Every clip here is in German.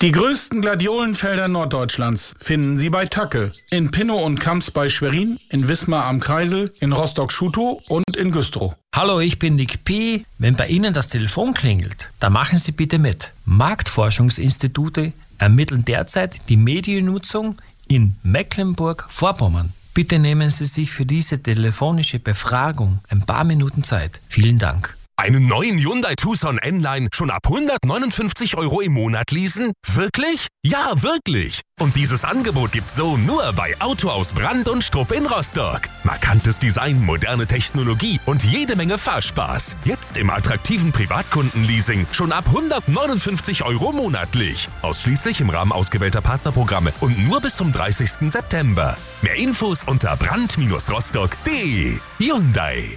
Die größten Gladiolenfelder Norddeutschlands finden Sie bei Tacke, in Pinnow und Kamps bei Schwerin, in Wismar am Kreisel, in Rostock-Schutow und in Güstrow. Hallo, ich bin Nick P. Wenn bei Ihnen das Telefon klingelt, dann machen Sie bitte mit. Marktforschungsinstitute ermitteln derzeit die Mediennutzung in Mecklenburg-Vorpommern. Bitte nehmen Sie sich für diese telefonische Befragung ein paar Minuten Zeit. Vielen Dank. Einen neuen Hyundai Tucson N-Line schon ab 159 € im Monat leasen? Wirklich? Ja, wirklich! Und dieses Angebot gibt's so nur bei Autohaus Brandt und Strupp in Rostock. Markantes Design, moderne Technologie und jede Menge Fahrspaß. Jetzt im attraktiven Privatkundenleasing schon ab 159 € monatlich. Ausschließlich im Rahmen ausgewählter Partnerprogramme und nur bis zum 30. September. Mehr Infos unter brandt-rostock.de. Hyundai.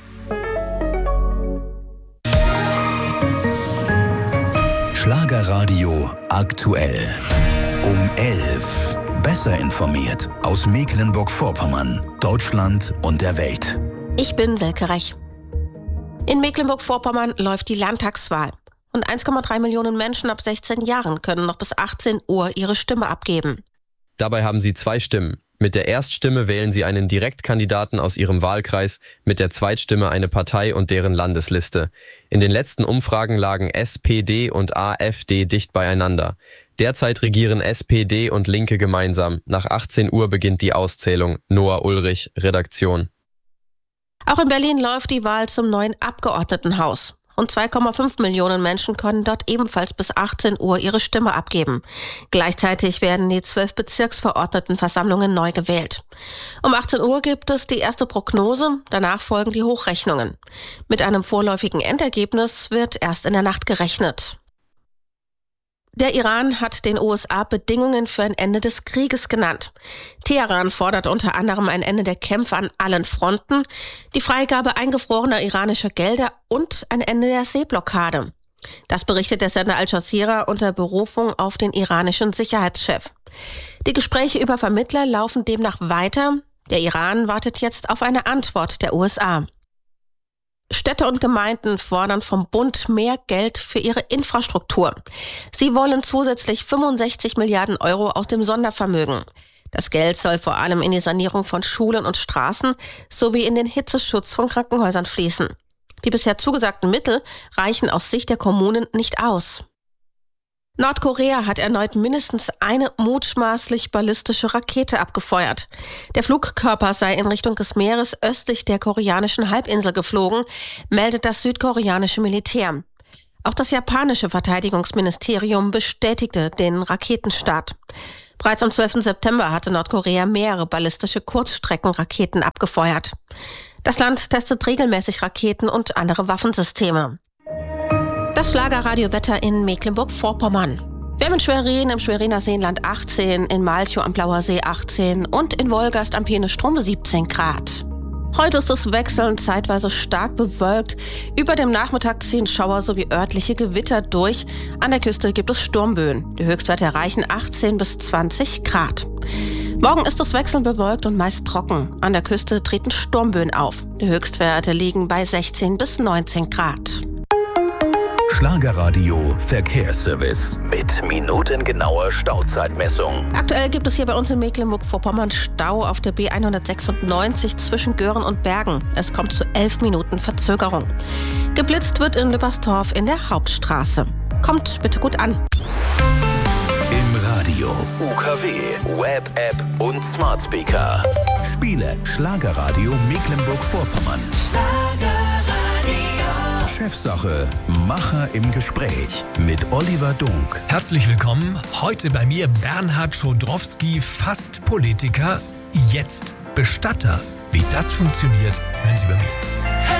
Schlagerradio aktuell. Um 11. Besser informiert aus Mecklenburg-Vorpommern, Deutschland und der Welt. Ich bin Silke Rech. In Mecklenburg-Vorpommern läuft die Landtagswahl. Und 1,3 Millionen Menschen ab 16 Jahren können noch bis 18 Uhr ihre Stimme abgeben. Dabei haben sie 2 Stimmen. Mit der Erststimme wählen sie einen Direktkandidaten aus ihrem Wahlkreis, mit der Zweitstimme eine Partei und deren Landesliste. In den letzten Umfragen lagen SPD und AfD dicht beieinander. Derzeit regieren SPD und Linke gemeinsam. Nach 18 Uhr beginnt die Auszählung. Noah Ulrich, Redaktion. Auch in Berlin läuft die Wahl zum neuen Abgeordnetenhaus. Rund 2,5 Millionen Menschen können dort ebenfalls bis 18 Uhr ihre Stimme abgeben. Gleichzeitig werden die 12 Bezirksverordnetenversammlungen neu gewählt. Um 18 Uhr gibt es die erste Prognose, danach folgen die Hochrechnungen. Mit einem vorläufigen Endergebnis wird erst in der Nacht gerechnet. Der Iran hat den USA Bedingungen für ein Ende des Krieges genannt. Teheran fordert unter anderem ein Ende der Kämpfe an allen Fronten, die Freigabe eingefrorener iranischer Gelder und ein Ende der Seeblockade. Das berichtet der Sender Al Jazeera unter Berufung auf den iranischen Sicherheitschef. Die Gespräche über Vermittler laufen demnach weiter. Der Iran wartet jetzt auf eine Antwort der USA. Städte und Gemeinden fordern vom Bund mehr Geld für ihre Infrastruktur. Sie wollen zusätzlich 65 Milliarden € aus dem Sondervermögen. Das Geld soll vor allem in die Sanierung von Schulen und Straßen sowie in den Hitzeschutz von Krankenhäusern fließen. Die bisher zugesagten Mittel reichen aus Sicht der Kommunen nicht aus. Nordkorea hat erneut mindestens eine mutmaßlich ballistische Rakete abgefeuert. Der Flugkörper sei in Richtung des Meeres östlich der koreanischen Halbinsel geflogen, meldet das südkoreanische Militär. Auch das japanische Verteidigungsministerium bestätigte den Raketenstart. Bereits am 12. September hatte Nordkorea mehrere ballistische Kurzstreckenraketen abgefeuert. Das Land testet regelmäßig Raketen und andere Waffensysteme. Das Schlagerradiowetter in Mecklenburg-Vorpommern. Wir haben in Schwerin im Schweriner Seenland 18, in Malchow am Blauer See 18 und in Wolgast am Peenestrom 17 Grad. Heute ist es wechselnd zeitweise stark bewölkt. Über dem Nachmittag ziehen Schauer sowie örtliche Gewitter durch. An der Küste gibt es Sturmböen. Die Höchstwerte erreichen 18 bis 20 Grad. Morgen ist es wechselnd bewölkt und meist trocken. An der Küste treten Sturmböen auf. Die Höchstwerte liegen bei 16 bis 19 Grad. Schlagerradio Verkehrsservice mit minutengenauer Stauzeitmessung. Aktuell gibt es hier bei uns in Mecklenburg-Vorpommern Stau auf der B196 zwischen Göhren und Bergen. Es kommt zu 11 Minuten Verzögerung. Geblitzt wird in Lübbersdorf in der Hauptstraße. Kommt bitte gut an. Im Radio, UKW, Web-App und Smart Speaker. Spiele Schlagerradio Mecklenburg-Vorpommern. Chefsache, Macher im Gespräch mit Oliver Dunk. Herzlich willkommen. Heute bei mir Bernhard Schodrowski, fast Politiker, jetzt Bestatter. Wie das funktioniert, hören Sie bei mir.